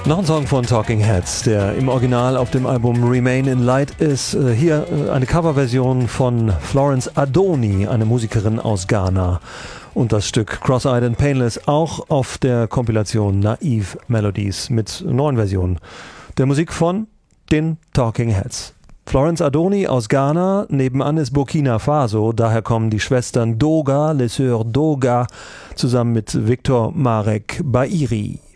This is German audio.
Noch ein Song von Talking Heads, der im Original auf dem Album Remain in Light ist. Hier eine Coverversion von Florence Adoni, eine Musikerin aus Ghana. Und das Stück Cross-Eyed and Painless auch auf der Kompilation Naive Melodies mit neuen Versionen der Musik von den Talking Heads. Florence Adoni aus Ghana, nebenan ist Burkina Faso, daher kommen die Schwestern Doga, les Sœurs Doga, zusammen mit Victor Marek Bairi.